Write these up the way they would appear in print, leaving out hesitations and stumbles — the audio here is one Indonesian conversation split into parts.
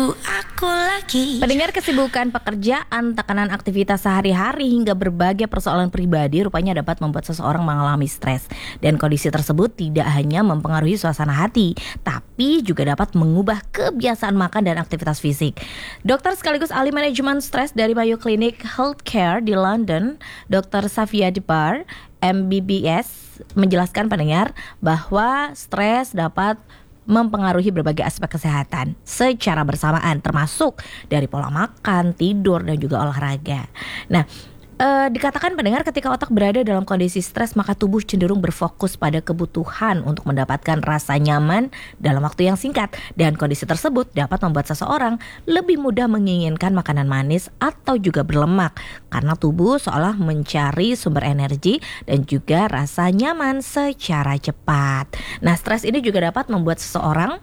aku lagi. Pendengar, kesibukan pekerjaan, tekanan aktivitas sehari-hari hingga berbagai persoalan pribadi rupanya dapat membuat seseorang mengalami stres. Dan kondisi tersebut tidak hanya mempengaruhi suasana hati, tapi juga dapat mengubah kebiasaan makan dan aktivitas fisik. Dokter sekaligus ahli manajemen stres dari Mayo Clinic Healthcare di London, Dr. Safia Debar, MBBS, menjelaskan pendengar bahwa stres dapat mempengaruhi berbagai aspek kesehatan secara bersamaan, termasuk dari pola makan, tidur, dan juga olahraga. Nah, dikatakan pendengar, ketika otak berada dalam kondisi stres, maka tubuh cenderung berfokus pada kebutuhan untuk mendapatkan rasa nyaman dalam waktu yang singkat. Dan kondisi tersebut dapat membuat seseorang lebih mudah menginginkan makanan manis atau juga berlemak, karena tubuh seolah mencari sumber energi dan juga rasa nyaman secara cepat. Nah, stres ini juga dapat membuat seseorang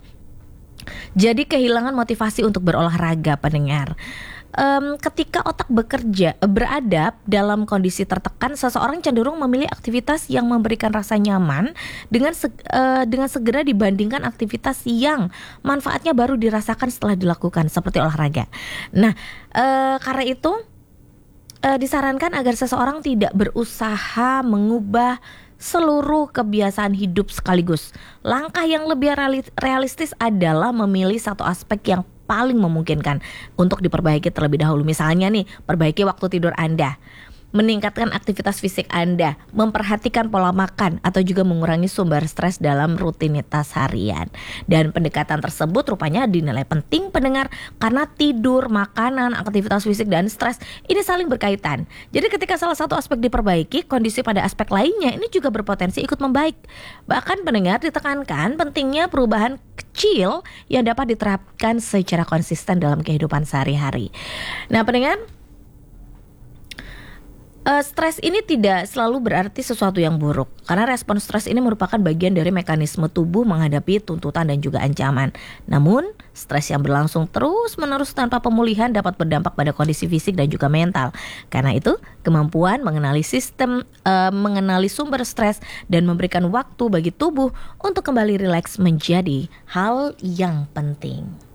jadi kehilangan motivasi untuk berolahraga, pendengar. Ketika otak beradab dalam kondisi tertekan, seseorang cenderung memilih aktivitas yang memberikan rasa nyaman dengan segera dibandingkan aktivitas yang manfaatnya baru dirasakan setelah dilakukan, seperti olahraga. Nah, karena itu disarankan agar seseorang tidak berusaha mengubah seluruh kebiasaan hidup sekaligus. Langkah yang lebih realistis adalah memilih satu aspek yang paling memungkinkan untuk diperbaiki terlebih dahulu. Misalnya nih, perbaiki waktu tidur Anda, meningkatkan aktivitas fisik Anda, memperhatikan pola makan, atau juga mengurangi sumber stres dalam rutinitas harian. Dan pendekatan tersebut rupanya dinilai penting, pendengar, karena tidur, makanan, aktivitas fisik, dan stres ini saling berkaitan. Jadi ketika salah satu aspek diperbaiki, kondisi pada aspek lainnya ini juga berpotensi ikut membaik. Bahkan pendengar, ditekankan pentingnya perubahan kecil yang dapat diterapkan secara konsisten dalam kehidupan sehari-hari. Nah, pendengar, stres ini tidak selalu berarti sesuatu yang buruk, karena respon stres ini merupakan bagian dari mekanisme tubuh menghadapi tuntutan dan juga ancaman. Namun, stres yang berlangsung terus-menerus tanpa pemulihan dapat berdampak pada kondisi fisik dan juga mental. Karena itu, kemampuan mengenali sumber stres dan memberikan waktu bagi tubuh untuk kembali rileks menjadi hal yang penting.